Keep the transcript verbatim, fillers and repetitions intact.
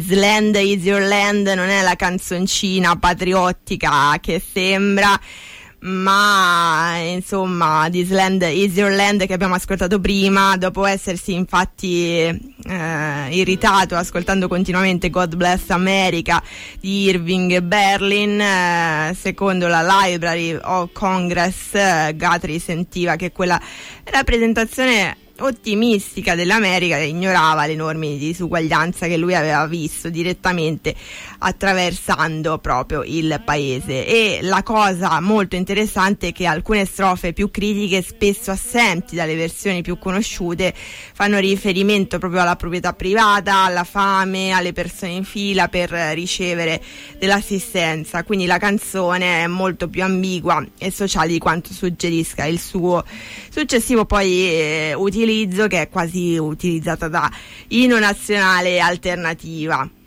Land is your land non è la canzoncina patriottica che sembra, ma insomma This Land is your land che abbiamo ascoltato prima, dopo essersi infatti eh, irritato ascoltando continuamente God Bless America di Irving Berlin, eh, secondo la Library of Congress, eh, Guthrie sentiva che quella rappresentazione ottimistica dell'America ignorava le enormi disuguaglianza che lui aveva visto direttamente attraversando proprio il paese. E la cosa molto interessante è che alcune strofe più critiche, spesso assenti dalle versioni più conosciute, fanno riferimento proprio alla proprietà privata, alla fame, alle persone in fila per ricevere dell'assistenza, quindi la canzone è molto più ambigua e sociale di quanto suggerisca il suo successivo poi eh, utilizzo, che è quasi utilizzata da inno nazionale alternativa.